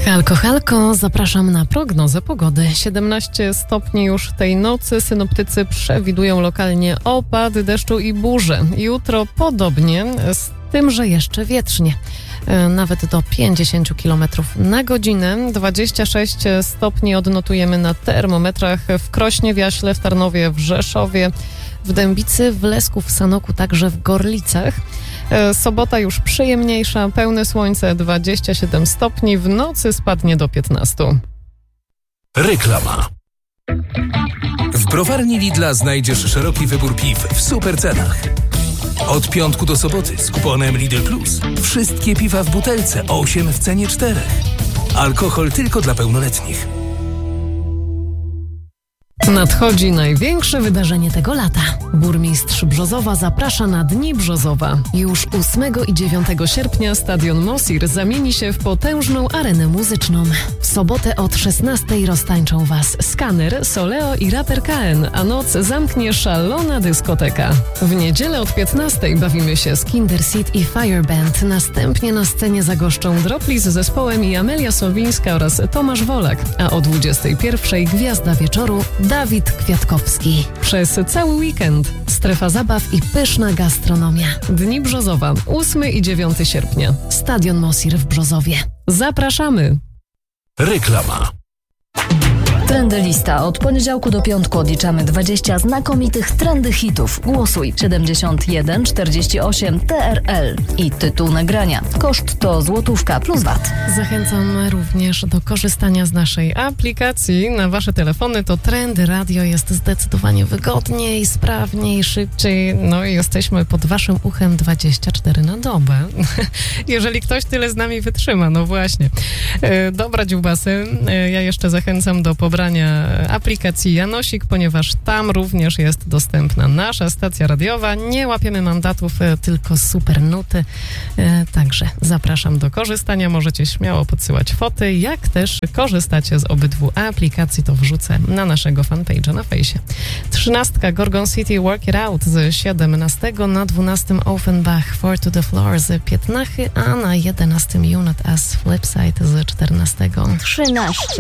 Halko, halko, zapraszam na prognozę pogody. 17 stopni już tej nocy. Synoptycy przewidują lokalnie opady deszczu i burze. Jutro podobnie, z tym, że jeszcze wietrznie. Nawet do 50 km na godzinę. 26 stopni odnotujemy na termometrach w Krośnie, w Jaśle, w Tarnowie, w Rzeszowie, w Dębicy, w Lesku, w Sanoku, także w Gorlicach. Sobota już przyjemniejsza, pełne słońce, 27 stopni, w nocy spadnie do 15. Reklama. W browarni Lidla znajdziesz szeroki wybór piw w super cenach. Od piątku do soboty z kuponem Lidl Plus. Wszystkie piwa w butelce, 8 w cenie 4. Alkohol tylko dla pełnoletnich. Nadchodzi największe wydarzenie tego lata. Burmistrz Brzozowa zaprasza na Dni Brzozowa. Już 8 i 9 sierpnia stadion Mosir zamieni się w potężną arenę muzyczną. W sobotę od 16 roztańczą Was Skaner, Soleo i raper KN, a noc zamknie szalona dyskoteka. W niedzielę od 15 bawimy się z Kinder Seed i Fireband. Następnie na scenie zagoszczą Dropli z zespołem i Amelia Sowińska oraz Tomasz Wolak, a o 21 gwiazda wieczoru Dawid Kwiatkowski. Przez cały weekend strefa zabaw i pyszna gastronomia. Dni Brzozowa, 8 i 9 sierpnia. Stadion Mosir w Brzozowie. Zapraszamy! Reklama. Trendy Lista. Od poniedziałku do piątku odliczamy 20 znakomitych trendy hitów. Głosuj 71 48 TRL i tytuł nagrania. Koszt to złotówka plus VAT. Zachęcam również do korzystania z naszej aplikacji. Na Wasze telefony to Trendy Radio jest zdecydowanie wygodniej, sprawniej, szybciej. No i jesteśmy pod Waszym uchem 24 na dobę. Jeżeli ktoś tyle z nami wytrzyma, no właśnie. Dobra, dziubasy. Ja jeszcze zachęcam do pobrania aplikacji Janosik, ponieważ tam również jest dostępna nasza stacja radiowa. Nie łapiemy mandatów, tylko super nuty. Także zapraszam do korzystania. Możecie śmiało podsyłać foty. Jak też korzystacie z obydwu aplikacji, to wrzucę na naszego fanpage'a na fejsie. 13 Gorgon City Work It Out z 17 na 12 Offenbach Four to the Floor z 15, a na 11 Unit as Flipside z 14. 13.